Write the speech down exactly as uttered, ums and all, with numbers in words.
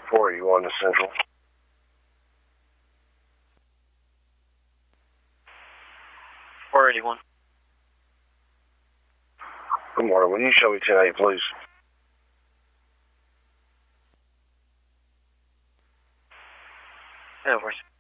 four eighty-one to Central. four eighty-one. Good morning. Will you show me ten eight, please? Yeah, of course.